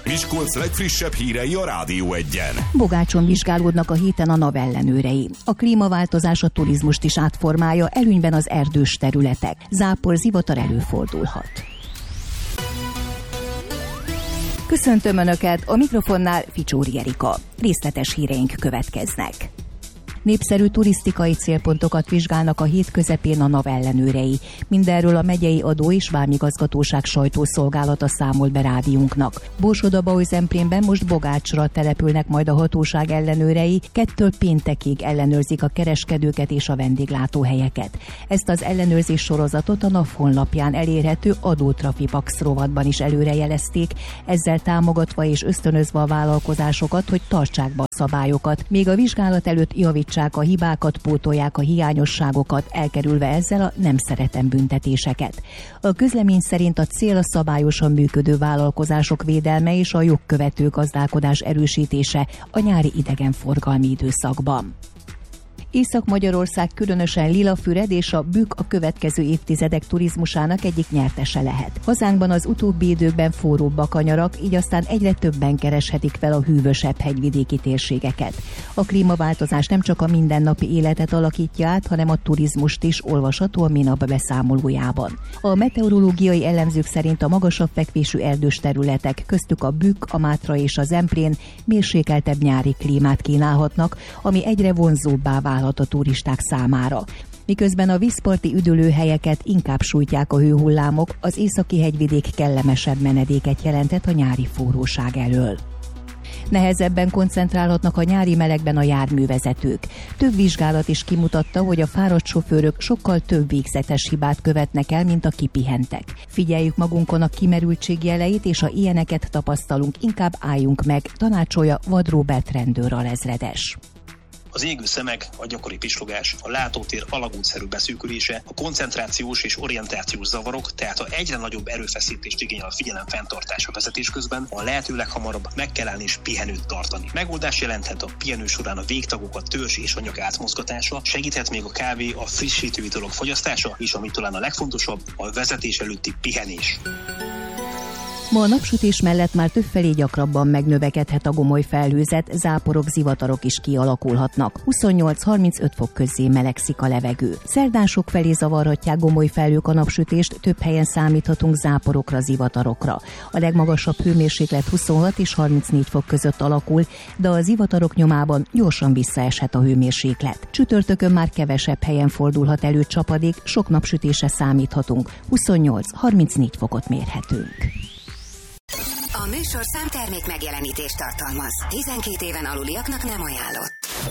Miskolc legfrissebb hírei a Rádió Egyen. Bogácson vizsgálódnak a héten a NAV ellenőrei. A klímaváltozás a turizmust is átformálja, előnyben az erdős területek. Zápor, zivatar előfordulhat. Köszöntöm Önöket, a mikrofonnál Ficsóri Erika. Részletes híreink következnek. Népszerű turisztikai célpontokat vizsgálnak a hét közepén a NAV ellenőrei. Mindenről a megyei adó- és vámigazgatóság sajtószolgálata számolt be rádiónknak. Borsod-Abaúj-Zemplénben most Bogácsra települnek majd a hatóság ellenőrei, 2-től péntekig ellenőrzik a kereskedőket és a vendéglátóhelyeket. Ezt az ellenőrzés sorozatot a NAV honlapján elérhető adótrafipax rovatban is előrejelezték, ezzel támogatva és ösztönözve a vállalkozásokat, hogy tartsák be a szabályokat, még a vizsgálat előtt javítsák a hibákat, pótolják a hiányosságokat, elkerülve ezzel a nem szeretem büntetéseket. A közlemény szerint a cél a szabályosan működő vállalkozások védelme és a jogkövető gazdálkodás erősítése a nyári idegenforgalmi időszakban. Észak-Magyarország, különösen Lilafüred és a Bükk a következő évtizedek turizmusának egyik nyertese lehet. Hazánkban az utóbbi időkben forróbbak a nyarak, így aztán egyre többen kereshetik fel a hűvösebb hegyvidéki térségeket. A klímaváltozás nem csak a mindennapi életet alakítja át, hanem a turizmust is, olvasható a Minap beszámolójában. A meteorológiai elemzők szerint a magasabb fekvésű erdős területek, köztük a Bükk, a Mátra és a Zemplén mérsékeltebb nyári klímát kínálhatnak, ami egyre vonzóbbá válhat a turisták számára. Miközben a vízparti üdülőhelyeket inkább sújtják a hőhullámok, az északi hegyvidék kellemesebb menedéket jelentett a nyári forróság elől. Nehezebben koncentrálhatnak a nyári melegben a járművezetők. Több vizsgálat is kimutatta, hogy a fáradt sofőrök sokkal több végzetes hibát követnek el, mint a kipihentek. Figyeljük magunkon a kimerültség jeleit, és ha ilyeneket tapasztalunk, inkább álljunk meg, tanácsolja Vad Róbert rendőr alezredes. Az égő szemek, a gyakori pislogás, a látótér alagútszerű beszűkülése, a koncentrációs és orientációs zavarok, tehát ha egyre nagyobb erőfeszítést igényel a figyelem fenntartása vezetés közben, a lehető leghamarabb meg kell állni és pihenőt tartani. Megoldás jelenthet a pihenő során a végtagok, a törzs és anyag átmozgatása, segíthet még a kávé, a frissítő italok fogyasztása, és ami talán a legfontosabb, a vezetés előtti pihenés. Ma a napsütés mellett már többfelé gyakrabban megnövekedhet a gomoly felhőzet, záporok, zivatarok is kialakulhatnak. 28-35 fok közé melegszik a levegő. Szerdán sok felé zavarhatják gomoly felhők a napsütést, több helyen számíthatunk záporokra, zivatarokra. A legmagasabb hőmérséklet 26 és 34 fok között alakul, de a zivatarok nyomában gyorsan visszaeshet a hőmérséklet. Csütörtökön már kevesebb helyen fordulhat elő csapadék, sok napsütésre számíthatunk. 28-34 fokot mérhetünk. A műsor számtermék megjelenítést tartalmaz. 12 éven aluliaknak nem ajánlott.